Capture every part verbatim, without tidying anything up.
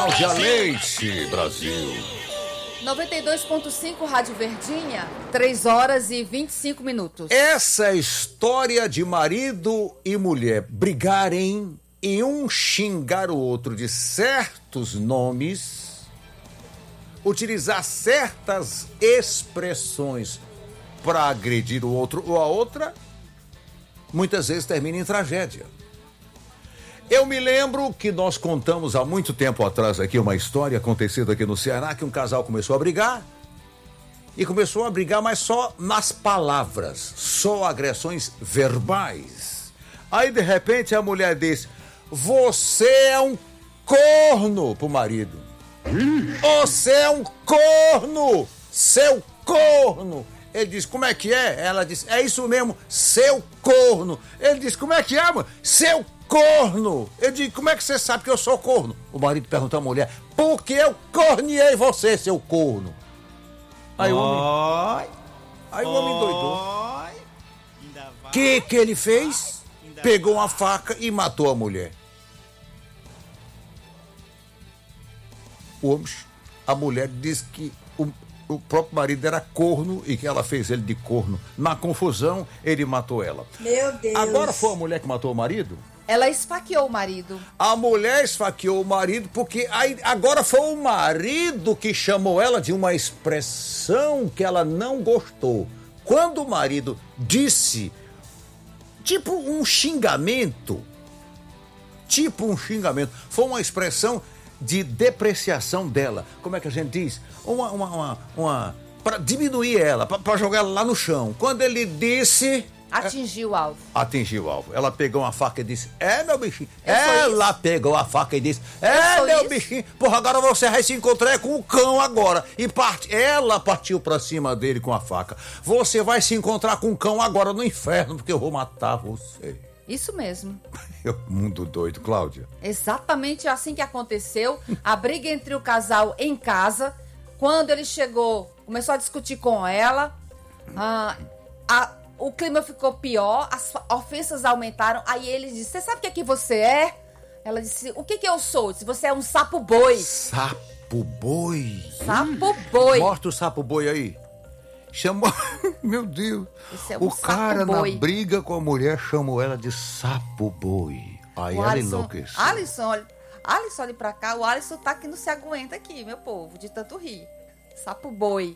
Cláudia Leite, Brasil. noventa e dois ponto cinco Rádio Verdinha, três horas e vinte e cinco minutos. Essa é a história de marido e mulher brigarem e um xingar o outro de certos nomes, utilizar certas expressões para agredir o outro ou a outra, muitas vezes termina em tragédia. Eu me lembro que nós contamos há muito tempo atrás aqui uma história acontecida aqui no Ceará, que um casal começou a brigar, e começou a brigar, mas só nas palavras, só agressões verbais. Aí, de repente, a mulher disse: você é um corno pro marido. Você é um corno, seu corno. Ele disse: como é que é? Ela disse: é isso mesmo, seu corno. Ele disse: como é que é, mano? Seu corno. Eu digo: como é que você sabe que eu sou corno? O marido perguntou à mulher: porque eu corneei você, seu corno. Aí o homem, aí o homem doidou. O que que ele fez? Pegou uma faca e matou a mulher. O homem, a mulher disse que o, o próprio marido era corno e que ela fez ele de corno. Na confusão, ele matou ela. Meu Deus. Agora foi a mulher que matou o marido? Ela esfaqueou o marido. A mulher esfaqueou o marido porque aí, agora foi o marido que chamou ela de uma expressão que ela não gostou. Quando o marido disse, tipo um xingamento, tipo um xingamento, foi uma expressão de depreciação dela. Como é que a gente diz? Uma, uma, uma, uma para diminuir ela, para jogar ela lá no chão. Quando ele disse... Atingiu o alvo. Atingiu o alvo. Ela pegou uma faca e disse: é, meu bichinho. Eu sou Ela isso. pegou a faca e disse: é, Eu meu sou bichinho. Porra, agora você vai se encontrar com o cão agora. E parte... ela partiu pra cima dele com a faca. Você vai se encontrar com o cão agora no inferno, porque eu vou matar você. Isso mesmo. Mundo doido, Cláudia. Exatamente assim que aconteceu. A briga entre o casal em casa. Quando ele chegou, começou a discutir com ela. Ah, a... O clima ficou pior, as ofensas aumentaram. Aí ele disse: você sabe o que é que você é? Ela disse: o que que eu sou? Disse: você é um sapo boi. Sapo boi? Sapo boi. Mostra o sapo boi aí. Chamou... Meu Deus. Esse é um o cara sapo boi. Na briga com a mulher chamou ela de sapo boi. Aí O ela Alisson, enlouqueceu. Alisson, olha, Alisson, olha pra cá. O Alisson tá que não se aguenta aqui, meu povo, de tanto rir. Sapo boi.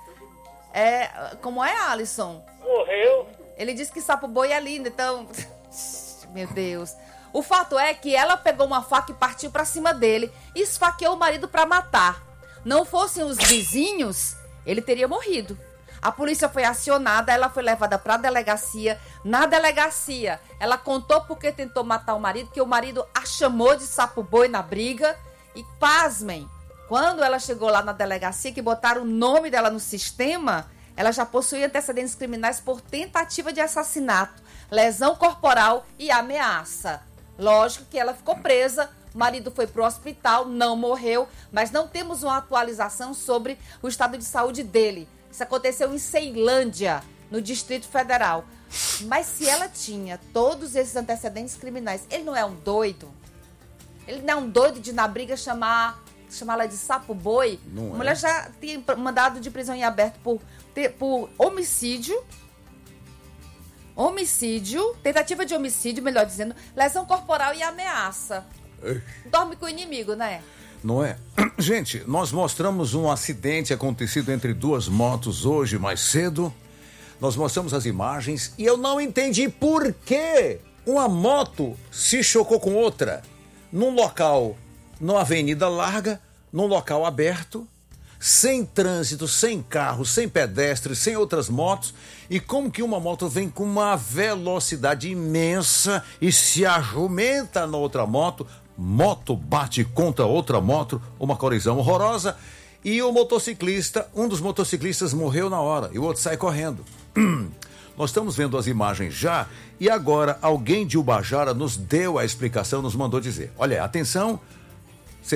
É, como é, Alisson? Morreu. Ele disse que sapo boi é lindo, então... Meu Deus. O fato é que ela pegou uma faca e partiu pra cima dele e esfaqueou o marido pra matar. Não fossem os vizinhos, ele teria morrido. A polícia foi acionada, ela foi levada pra delegacia. Na delegacia, ela contou porque tentou matar o marido, que o marido a chamou de sapo boi na briga. E pasmem, quando ela chegou lá na delegacia, que botaram o nome dela no sistema, ela já possuía antecedentes criminais por tentativa de assassinato, lesão corporal e ameaça. Lógico que ela ficou presa, o marido foi para o hospital, não morreu, mas não temos uma atualização sobre o estado de saúde dele. Isso aconteceu em Ceilândia, no Distrito Federal. Mas se ela tinha todos esses antecedentes criminais, ele não é um doido? Ele não é um doido de na briga chamar... chamá-la de sapo boi? Não a mulher é. já tinha mandado de prisão em aberto por, por homicídio, homicídio, tentativa de homicídio, melhor dizendo, lesão corporal e ameaça. Dorme com o inimigo, né? Não é? Gente, nós mostramos um acidente acontecido entre duas motos hoje mais cedo. Nós mostramos as imagens e eu não entendi por que uma moto se chocou com outra num local, numa avenida larga, num local aberto, sem trânsito, sem carro, sem pedestres, sem outras motos. E como que uma moto vem com uma velocidade imensa e se ajumenta na outra moto, moto bate contra outra moto, uma colisão horrorosa, e o motociclista, um dos motociclistas morreu na hora e o outro sai correndo. Nós estamos vendo as imagens já e agora alguém de Ubajara nos deu a explicação, nos mandou dizer: olha, atenção,